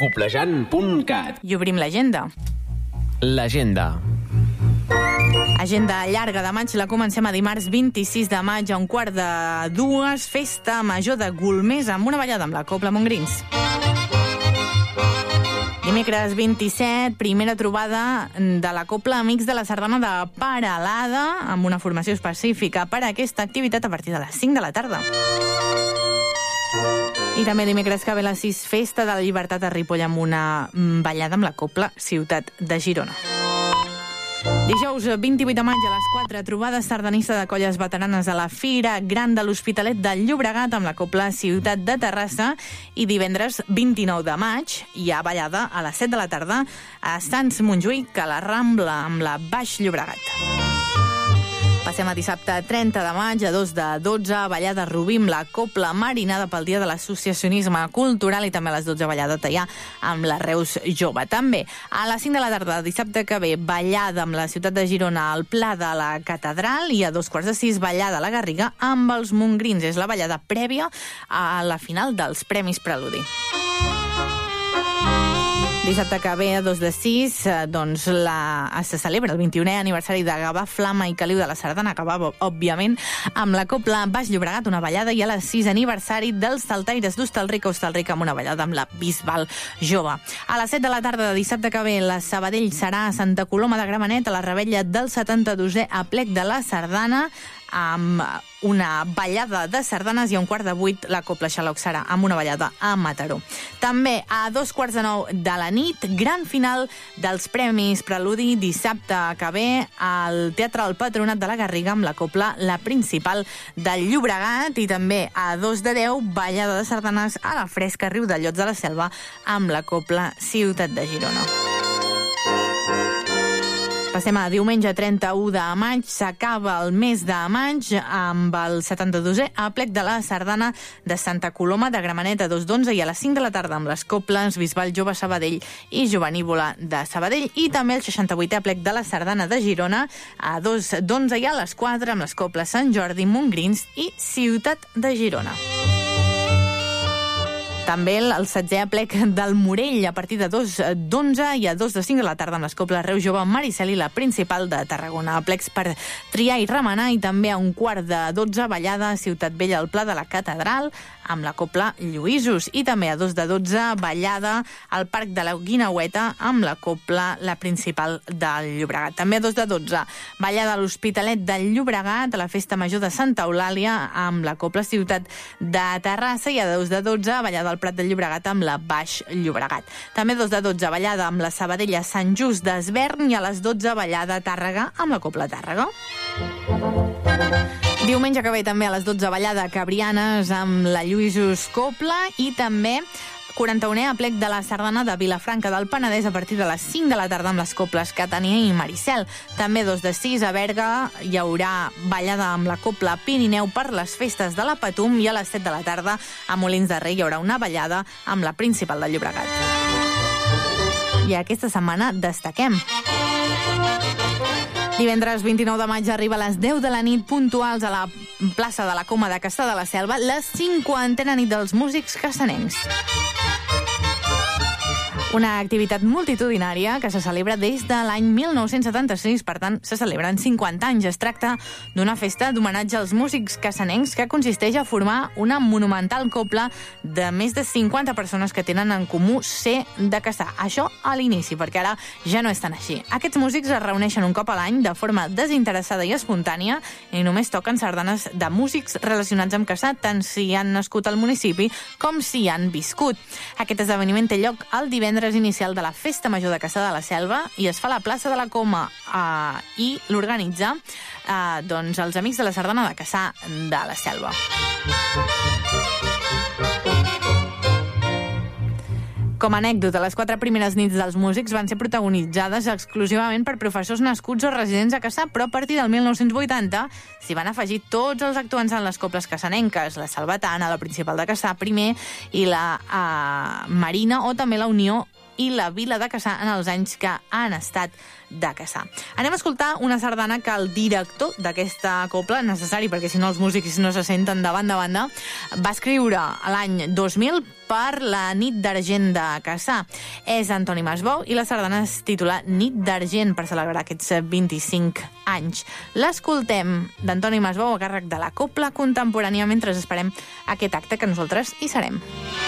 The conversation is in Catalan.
coplejant.cat. I obrim l'agenda. L'agenda. Agenda llarga de maig, la comencem a dimarts 26 de maig a 1:45, festa major de Golmés amb una ballada amb la Cobla Montgrins. Dimecres 27, primera trobada de la Cobla Amics de la Sardana de Peralada, amb una formació específica per a aquesta activitat a partir de les 5 de la tarda. I també dimecres que ve a les 6, festa de la Llibertat a Ripoll amb una ballada amb la Cobla Ciutat de Girona. Dijous 28 de maig a les 4, trobada sardanista de colles veteranes a la Fira Gran de l'Hospitalet de Llobregat amb la Cobla Ciutat de Terrassa, i divendres 29 de maig hi ha ballada a les 7 de la tarda a Sants Montjuïc, a la Rambla, amb la Baix Llobregat. Passem a dissabte 30 de maig a 2 de 12, ballada Rubí amb la Cobla Marinada pel Dia de l'Associacionisme Cultural, i també a les 12 ballada Teià amb la Reus Jove. També a les 5 de la tarda, dissabte que ve, ballada amb la Ciutat de Girona al Pla de la Catedral, i a 5:15 ballada a la Garriga amb els Montgrins. És la ballada prèvia a la final dels Premis Preludi. Dissabte que ve a 2:06, doncs se celebra el 21è aniversari de Gavà, Flama i Caliu de la Sardana, Gavà, òbviament, amb la Cobla Baix Llobregat, una ballada, i a les 6 aniversari dels Saltaires d'Hostalric a Hostalric amb una ballada amb la Bisbal Jove. A les 7 de la tarda de dissabte que ve, la Sabadell serà a Santa Coloma de Gramenet, a la Revetlla del 72è aplec de la Sardana, amb una ballada de sardanes, i a 7:15 la Cobla Xaloc serà amb una ballada a Mataró. També a 9:15 de la nit, gran final dels Premis Preludi, dissabte que ve al Teatre del Patronat de la Garriga amb la Cobla La Principal del Llobregat, i també a 2:10 ballada de sardanes a la Fresca Riu de Llots de la Selva amb la Cobla Ciutat de Girona. Passem a diumenge 31 de maig, s'acaba el mes de maig amb el 72è aplec de la Sardana de Santa Coloma de Gramenet a 2:11, i a les 5 de la tarda amb les Cobles Bisbal Jove Sabadell i Jovenívola de Sabadell, i també el 68è aplec de la Sardana de Girona a 2:11, i a les 4 amb les Cobles Sant Jordi, Montgrins i Ciutat de Girona. També el 16è aplec del Morell a partir de 2:11 i a 2:05 de la tarda amb les Cobles Reus Jove, Maricel i la Principal de Tarragona. Aplecs per triar i remenar, i també a 1:15 ballada a Ciutat Vella al Pla de la Catedral amb la Cobla Lluïsos, i també a 2:12 ballada al Parc de la Guineueta amb la Cobla La Principal del Llobregat. També a 2:12 ballada a l'Hospitalet del Llobregat a la Festa Major de Santa Eulàlia amb la Cobla Ciutat de Terrassa, i a 2:12 ballada al Prat del Llobregat amb la Baix Llobregat. També a 2:12 ballada amb la Sabadella Sant Just d'Esvern, i a les 12 ballada a Tàrrega amb la Cobla Tàrrega. Diumenge que ve també a les 12 ballada Cabrianes amb la Lluïsos Cobla, i també 41è aplec de la Sardana de Vilafranca del Penedès a partir de les 5 de la tarda amb les Cobles Catània i Maricel. També a 2:06 a Berga hi haurà ballada amb la Cobla Pirineu per les festes de la Patum, i a les 7 de la tarda a Molins de Rei hi haurà una ballada amb la Principal del Llobregat. I aquesta setmana destaquem. Divendres 29 de maig arriba a les 10 de la nit puntuals a la plaça de la Coma de Cassà de la Selva la 50a nit dels músics cassanencs. Una activitat multitudinària que se celebra des de l'any 1976, per tant, se celebren 50 anys. Es tracta d'una festa d'homenatge als músics cassanencs que consisteix a formar una monumental cobla de més de 50 persones que tenen en comú ser de Cassà. Això a l'inici, perquè ara ja no és tan així. Aquests músics es reuneixen un cop a l'any de forma desinteressada i espontània i només toquen sardanes de músics relacionats amb Cassà, tant si han nascut al municipi com si han viscut. Aquest esdeveniment té lloc el divendres inicial de la Festa Major de Cassà de la Selva i es fa a la plaça de la Coma i l'organitza doncs els Amics de la Sardana de Cassà de la Selva. Com a anècdota, les 4 primeres nits dels músics van ser protagonitzades exclusivament per professors nascuts o residents a Cassà, però a partir del 1980 s'hi van afegir tots els actuants en les cobles cassanenques, la Salvatana, la Principal de Cassà primer i la Marina, o també la Unió i la vila de Cassà en els anys que han estat de Cassà. Anem a escoltar una sardana que el director d'aquesta cobla, necessari perquè si no els músics no se senten de banda a banda, va escriure l'any 2000 per la Nit d'Argent de Cassà. És Antoni Masbou i la sardana es titula Nit d'Argent per celebrar aquests 25 anys. L'escoltem d'Antoni Masbou a càrrec de la cobla contemporània mentre esperem aquest acte que nosaltres hi serem.